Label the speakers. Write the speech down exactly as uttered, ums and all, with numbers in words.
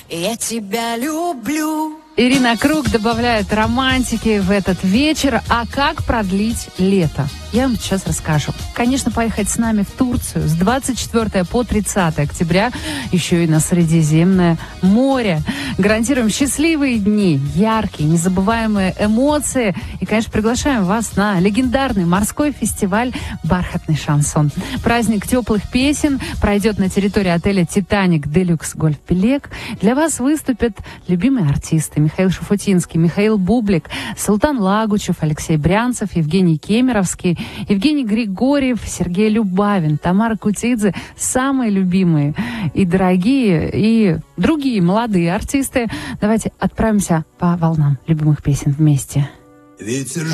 Speaker 1: я тебя люблю.
Speaker 2: Ирина Круг добавляет романтики в этот вечер. А как продлить лето? Я вам сейчас расскажу. Конечно, поехать с нами в Турцию с двадцать четвёртого по тридцатое октября, еще и на Средиземное море. Гарантируем счастливые дни, яркие, незабываемые эмоции. И, конечно, приглашаем вас на легендарный морской фестиваль «Бархатный шансон». Праздник теплых песен пройдет на территории отеля «Титаник Делюкс Гольф Белек». Для вас выступят любимые артисты: Михаил Шуфутинский, Михаил Бублик, Султан Лагучев, Алексей Брянцев, Евгений Кемеровский, Евгений Григорьев, Сергей Любавин, Тамара Кутидзе. Самые любимые и дорогие, и другие молодые артисты. Давайте отправимся по волнам любимых песен вместе.
Speaker 3: Ветер